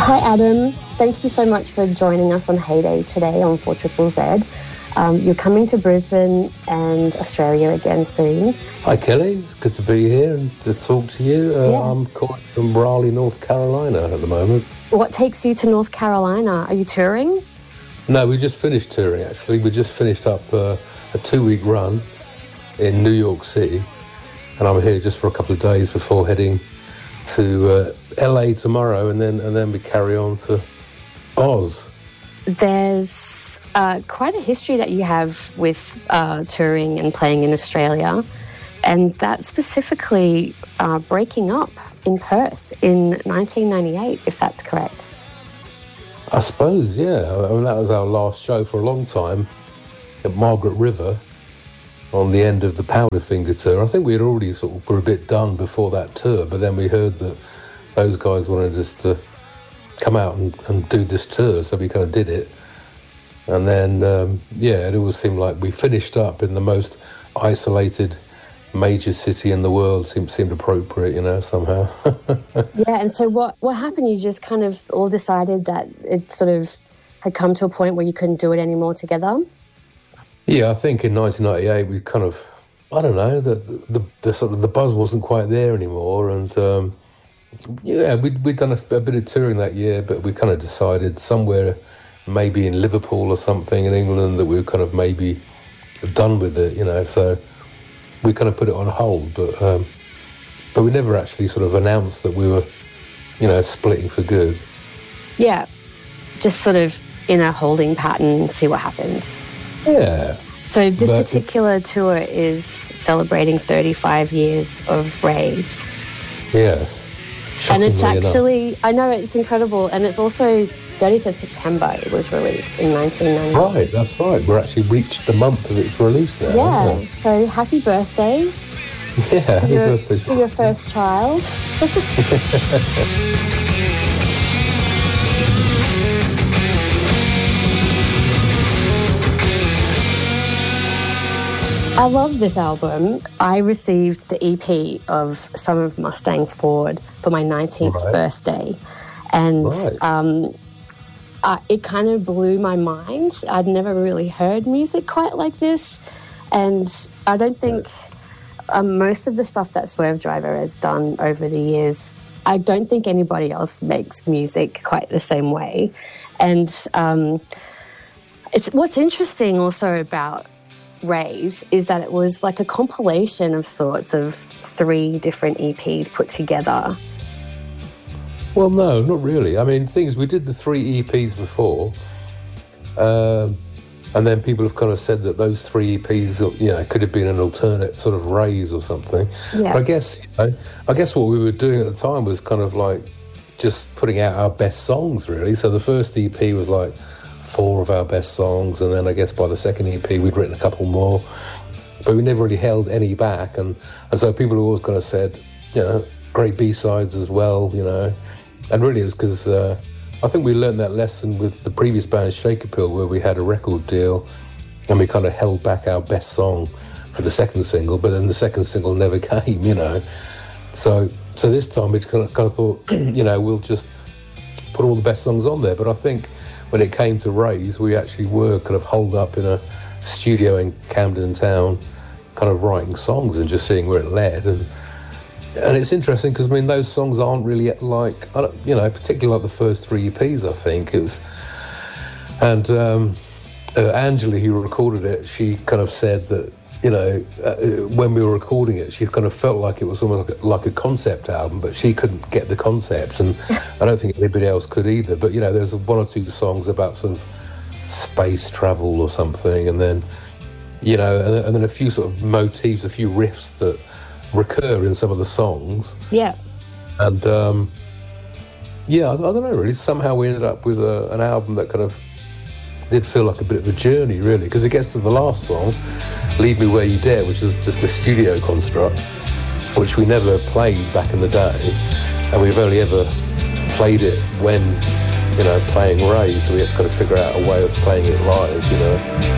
Hi, Adam. Thank you so much for joining us on Heyday today on 4ZZZ. You're coming to Brisbane and Australia again soon. Hi, Kelly. It's good to be here and to talk to you. I'm calling from Raleigh, North Carolina at the moment. What takes you to North Carolina? Are you touring? No, we just finished touring, actually. We just finished up a 2-week run in New York City, and I'm here just for a couple of days before heading to LA tomorrow, and then we carry on to Oz. There's quite a history that you have with touring and playing in Australia, and that specifically breaking up in Perth in 1998, if that's correct. I suppose, yeah. I mean, that was our last show for a long time at Margaret River on the end of the Powderfinger tour. I think we had already sort of were a bit done before that tour, but then we heard that those guys wanted us to come out and do this tour, so we kind of did it. And then, it always seemed like we finished up in the most isolated major city in the world. Seemed appropriate, somehow. Yeah, and so what happened? You just kind of all decided that it sort of had come to a point where you couldn't do it anymore together? Yeah, I think in 1998 we kind of, I don't know, the sort of the buzz wasn't quite there anymore, and we'd done a bit of touring that year, but we kind of decided somewhere, maybe in Liverpool or something in England, that we were kind of maybe done with it, so we kind of put it on hold, but we never actually sort of announced that we were, splitting for good. Yeah, just sort of in a holding pattern, see what happens. Yeah. So this particular tour is celebrating 35 years of Rays. Yes. And it's actually, I know, it's incredible, and it's also 30th of September it was released in 1990. Right, that's right. We're actually reached the month of its release now. Yeah, so happy birthday. Yeah, happy birthday. To your first child. I love this album. I received the EP of Son of Mustang Ford for my 19th birthday. And it kind of blew my mind. I'd never really heard music quite like this. And I don't think most of the stuff that Swerve Driver has done over the years, I don't think anybody else makes music quite the same way. And it's what's interesting also about Rays is that it was like a compilation of sorts of 3 different EPs put together. Well, no, not really. I mean, things we did the 3 EPs before, and then people have kind of said that those 3 EPs, could have been an alternate sort of Rays or something. Yeah. But I guess what we were doing at the time was kind of like just putting out our best songs, really. So the first EP was like 4 of our best songs, and then I guess by the second EP we'd written a couple more, but we never really held any back, and so people have always kind of said, great B-sides as well, and really it was because I think we learned that lesson with the previous band Shaker Pill, where we had a record deal and we kind of held back our best song for the second single, but then the second single never came, so this time we kind of thought, we'll just put all the best songs on there. But I think when it came to Rays, we actually were kind of holed up in a studio in Camden Town, kind of writing songs and just seeing where it led. And it's interesting because, I mean, those songs aren't really like, particularly like the first 3 EPs, I think. It was, and Angela, who recorded it, she kind of said that, when we were recording it, she kind of felt like it was almost like a concept album, but she couldn't get the concept, and I don't think anybody else could either. But, there's 1 or 2 songs about sort of space travel or something, and then, and then a few sort of motifs, a few riffs that recur in some of the songs. Yeah. And, I don't know, really. Somehow we ended up with an album that kind of did feel like a bit of a journey, really, because it gets to the last song, Leave Me Where You Dare, which is just a studio construct, which we never played back in the day, and we've only ever played it when, playing Rays, so we have to kind of figure out a way of playing it live,